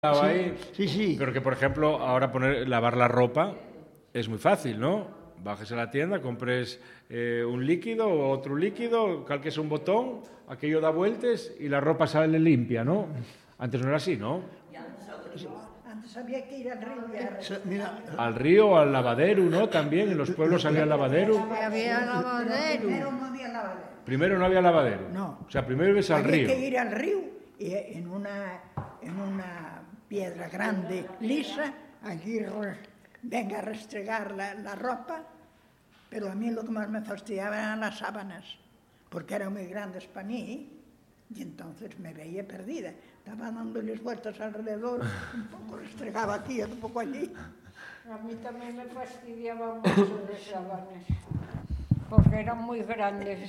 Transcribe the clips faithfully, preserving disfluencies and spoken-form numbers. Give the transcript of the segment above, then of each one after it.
Ahí, Sí, sí. pero que, por ejemplo, ahora poner, lavar la ropa es muy fácil, ¿no? Bajes a la tienda, compres eh, un líquido o otro líquido, calques un botón, aquello da vueltas y la ropa sale limpia, ¿no? Antes no era así, ¿no? Antes había que ir al río y a... Se- Mira, Al río, al lavadero, ¿no? También en los pueblos había lavadero. Había lavadero. Primero no había lavadero. Primero no había lavadero. No. O sea, primero ibas al Había río. que ir al río y en una, en una piedra grande, lisa, allí re- venga a restregar la, la ropa, pero a mí lo que más me fastidiaba eran las sábanas, porque eran muy grandes para mí y entonces me veía perdida. Estaba dándoles vueltas alrededor, un poco restregaba aquí, otro poco allí. A mí también me fastidiaba mucho las sábanas, porque eran muy grandes.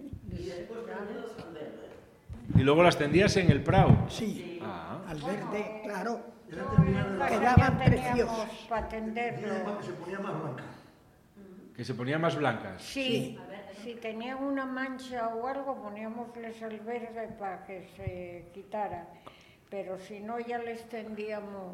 Y luego las tendías en el prado. Sí, Ah. al verde, claro. No, en casa Quedaban ya teníamos preciosos. para tenderlo. se ponía más blanca. Que se ponían más blancas. Sí, si tenían una mancha o algo, poníamosles el verde para que se quitara. Pero si no, ya les tendíamos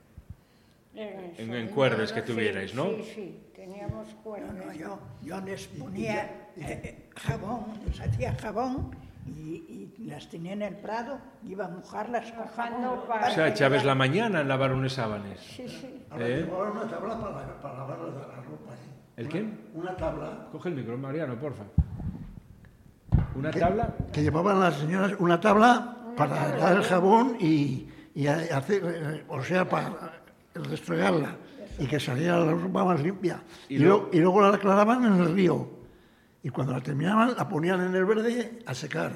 en, eso. En- en cuerdas que Sí, tuvierais, ¿no? Sí, sí, teníamos No, cuerdas. no, yo, yo les ponía eh, eh, jabón, les hacía jabón y, y las tenía en el prado, iba a mojarlas con Mojando jabón. para- O sea, echabes la mañana en lavar unos sábanes. Sí, sí. Ahora ¿Eh? llevaba una tabla para, para lavar la, la ropa. ¿eh? ¿El Una- qué? Una tabla. Coge el micro, Mariano, porfa. ¿Una que- tabla? Que llevaban las señoras una tabla para dar el jabón y, y a- hacer, eh, o sea, para restregarla y que saliera la ropa más limpia. Y Y, luego- luego, y luego la aclaraban en el río. Y cuando la terminaban, la ponían en el verde a secar.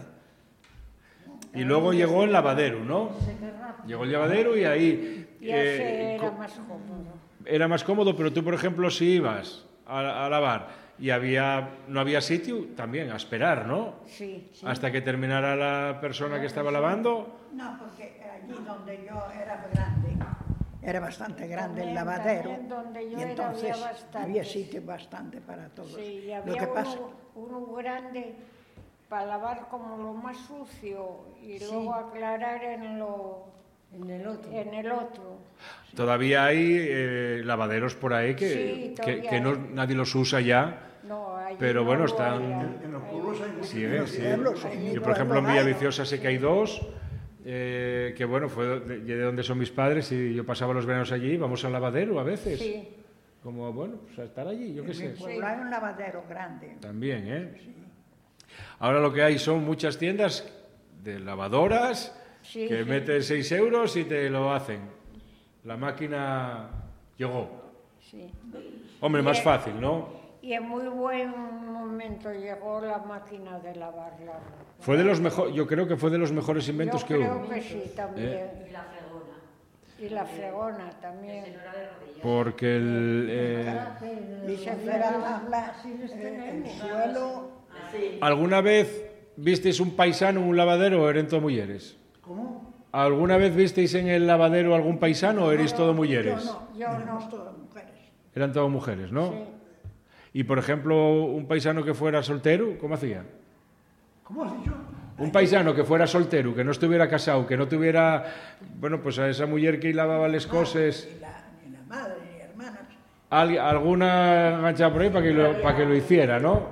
Y luego llegó el lavadero, ¿no? Llegó el lavadero y ahí Ya eh, se era co- más cómodo. era más cómodo, pero tú, por ejemplo, si ibas a, a lavar y había no había sitio, también a esperar, ¿no? Sí, sí. Hasta que terminara la persona que estaba lavando. No, porque allí donde yo era grande, era bastante grande el También- lavadero, también donde yo y era entonces había bastantes. había sitio bastante para todos. Sí, y Lo había que pasa, uno, uno grande para lavar como lo más sucio y Sí. luego aclarar en lo en el otro. En el otro. Todavía hay eh, lavaderos por ahí que, Sí, que, todavía que no, hay. nadie los usa ya. No, allí Pero no bueno, lo están- había. En los pueblos hay muchos. Sí, en los sí. pueblos, en mi Yo, por ejemplo, en pueblo hay. Villaviciosa sé que hay dos, eh, que bueno, fue de, de donde son mis padres y yo pasaba los veranos allí, vamos al lavadero a veces. Sí. Como, bueno, pues a estar allí, yo qué en mi sé. pueblo hay un lavadero grande. También, ¿eh? Ahora lo que hay son muchas tiendas de lavadoras Sí, que sí. metes seis euros y te lo hacen. La máquina llegó. Sí. Hombre, más Bien. fácil, ¿no? Y en muy buen momento llegó la máquina de lavar la ropa. Fue de los mejores, yo creo que fue de los mejores inventos Yo que creo hubo. que sí, también. ¿Eh? Y la fregona. Y la fregona también. Señora de rodillas. Porque el, eh, Y se fregan la, la- eh, el suelo. Así. ¿alguna vez visteis un paisano en un lavadero o eran todos mujeres? ¿Cómo? ¿Alguna vez visteis en el lavadero algún paisano o erais todos mujeres? Yo no, Yo no. éramos todas mujeres. Eran todas mujeres, ¿no? Sí. Y, por ejemplo, un paisano que fuera soltero, ¿cómo hacía? ¿Cómo has dicho? Un paisano que fuera soltero, que no estuviera casado, que no tuviera, bueno, pues a esa mujer que lavaba las cosas, Ni la, ni la madre, ni hermanas. al- alguna enganchada por ahí para que lo, para que lo hiciera, ¿no?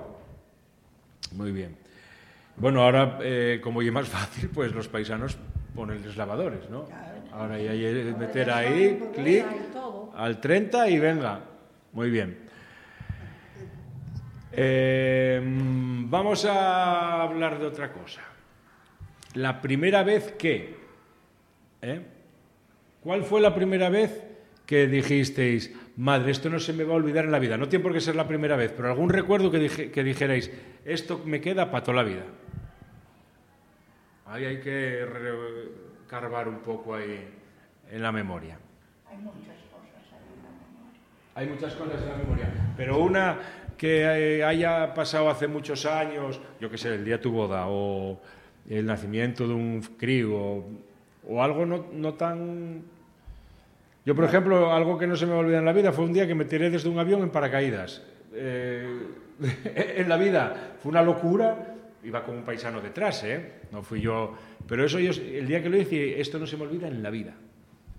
Muy bien. Bueno, ahora, eh, como ya es más fácil, pues los paisanos ponen los lavadores, ¿no? Ahora ya hay que meter ahí, clic, al treinta y venga. Muy bien. Eh, vamos a hablar de otra cosa. La primera vez que... ¿eh? ¿Cuál fue la primera vez que dijisteis, madre, esto no se me va a olvidar en la vida? No tiene por qué ser la primera vez, pero algún recuerdo que, dije- que dijerais, esto me queda para toda la vida. Ahí hay que re- carvar un poco ahí en la memoria. Hay muchas cosas ahí en la memoria. Hay muchas cosas en la memoria, pero una que eh, haya pasado hace muchos años, yo qué sé, el día de tu boda o el nacimiento de un crío o, o algo no, no tan... Yo, por ejemplo, algo que no se me va a olvidar en la vida fue un día que me tiré desde un avión en paracaídas. Eh, en la vida fue una locura, iba con un paisano detrás, ¿eh? No fui yo, pero eso yo, el día que lo hice, esto no se me olvida en la vida.